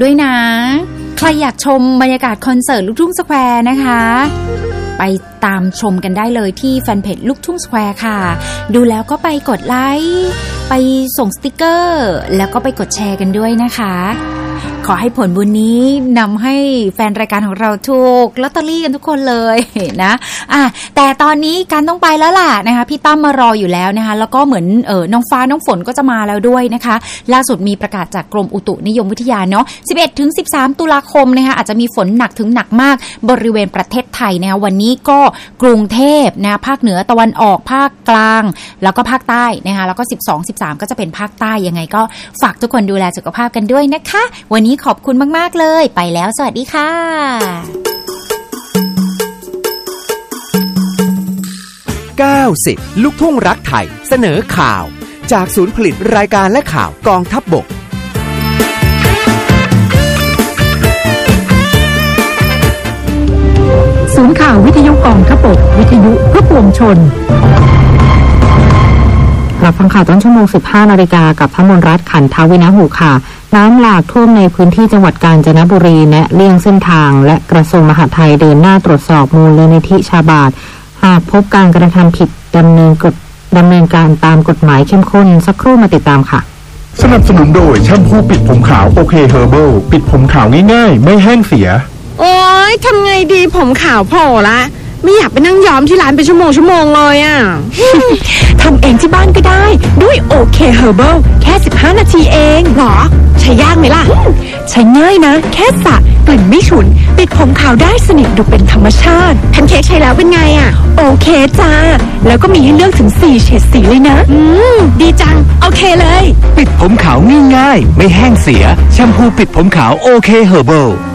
ด้วยนะใครอยากชมบรรยากาศคอนเสิร์ตลูกทุ่งสแควร์นะคะไปตามชมกันได้เลยที่แฟนเพจลูกทุ่งสแควร์ค่ะดูแล้วก็ไปกดไลค์ไปส่งสติกเกอร์แล้วก็ไปกดแชร์กันด้วยนะคะขอให้ผลบุญนี้นำให้แฟนรายการของเราถูกลอตเตอรี่กันทุกคนเลยนะแต่ตอนนี้การต้องไปแล้วล่ะนะคะพี่ตั้มมารออยู่แล้วนะคะแล้วก็เหมือนน้องฟ้าน้องฝนก็จะมาแล้วด้วยนะคะล่าสุดมีประกาศจากกรมอุตุนิยมวิทยาเนาะ 11-13 ตุลาคมนะคะอาจจะมีฝนหนักถึงหนักมากบริเวณประเทศไทยนะคะวันนี้ก็กรุงเทพนะภาคเหนือตะวันออกภาคกลางแล้วก็ภาคใต้นะคะแล้วก็ 12-13 ก็จะเป็นภาคใต้ยังไงก็ฝากทุกคนดูแลสุขภาพกันด้วยนะคะวันนี้ขอบคุณมากๆเลยไปแล้วสวัสดีค่ะ 90 ลูกทุ่งรักไทยเสนอข่าวจากศูนย์ผลิตรายการและข่าวกองทัพบกศูนย์ข่าววิทยุกองทัพบกวิทยุเพื่อปวงชนรับฟังข่าวต้นชั่วโมง 15 นาฬิกากับพมลรัตน์ขันทวินหูค่ะน้ำหลากท่วมในพื้นที่จังหวัดกาญจนบุรีแนะเลี่ยงเส้นทางและกระทรวงมหาดไทยเดินหน้าตรวจสอบมูลนิธิชาบาตหากพบการกระทำผิดดำเนินการตามกฎหมายเข้มข้นสักครู่มาติดตามค่ะสนับสนุนโดยแชมพูปิดผมขาวโอเคเฮอร์เบิลปิดผมขาวง่ายๆไม่แห้งเสียโอ๊ยทำไงดีผมขาวโผล่ละไม่อยากไปนั่งย้อมที่ร้านเป็นชั่วโมงเลยอ่ะทำเองที่บ้านก็ได้ด้วยโอเคเฮอร์เบิลแค่15 นาทีเองหรอใช้ยากไหมล่ะใช้ง่ายนะแค่สระกลิ่นไม่ฉุนปิดผมขาวได้สนิทดูเป็นธรรมชาติแพนเค้กใช้แล้วเป็นไงอ่ะโอเคจ้าแล้วก็มีให้เลือกถึง4เฉดสีเลยนะดีจังโอเคเลยปิดผมขาวง่ายๆไม่แห้งเสียแชมพูปิดผมขาวโอเคเฮอร์เบิล